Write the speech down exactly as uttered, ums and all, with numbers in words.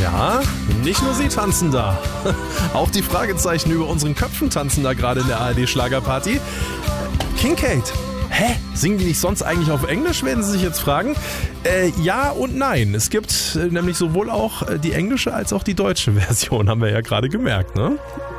Ja, nicht nur sie tanzen da. Auch die Fragezeichen über unseren Köpfen tanzen da gerade in der A R D-Schlagerparty. Kincaid. Hä? Singen die nicht sonst eigentlich auf Englisch, werden Sie sich jetzt fragen? Äh, ja und nein. Es gibt äh, nämlich sowohl auch äh, die englische als auch die deutsche Version, haben wir ja gerade gemerkt, ne?